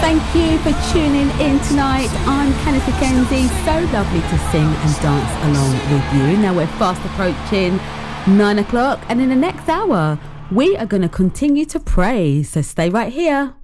Thank you for tuning in tonight. I'm Kenneth Mackenzie. So lovely to sing and dance along with you. Now we're fast approaching 9 o'clock, and in the next hour we are going to continue to pray. So stay right here.